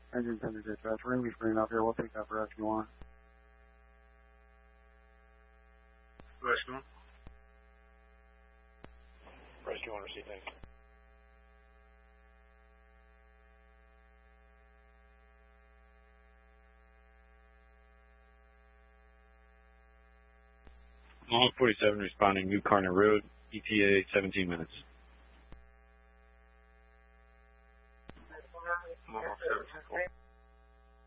Engine 10 to dispatch. Ring me screen up here. We'll take that for if you want. Rescue. Rescue 1, receive, thanks. Long 47 responding, New Carner Road, ETA 17 minutes.